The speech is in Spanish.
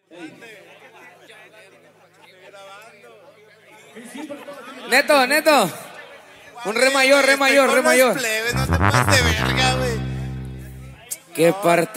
Neto. Un re mayor. Plebes, no te pases de verga, güey. Qué parte.